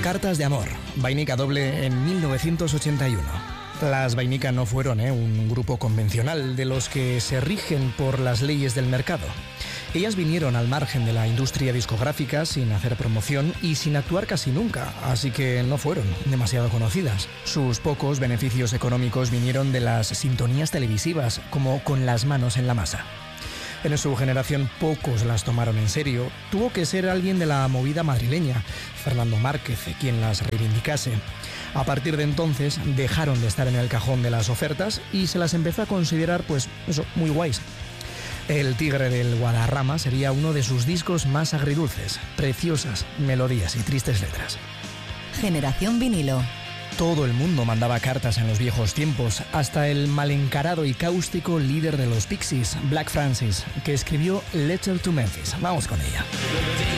Cartas de amor, Vainica Doble en 1981. Las Vainica no fueron un grupo convencional de los que se rigen por las leyes del mercado. Ellas vinieron al margen de la industria discográfica sin hacer promoción y sin actuar casi nunca, así que no fueron demasiado conocidas. Sus pocos beneficios económicos vinieron de las sintonías televisivas, como Con las manos en la masa. En su generación pocos las tomaron en serio. Tuvo que ser alguien de la movida madrileña, Fernando Márquez, quien las reivindicase. A partir de entonces dejaron de estar en el cajón de las ofertas y se las empezó a considerar, muy guays. El Tigre del Guadarrama sería uno de sus discos más agridulces, preciosas melodías y tristes letras. Generación vinilo. Todo el mundo mandaba cartas en los viejos tiempos, hasta el mal encarado y cáustico líder de los Pixies, Black Francis, que escribió Letter to Memphis. Vamos con ella.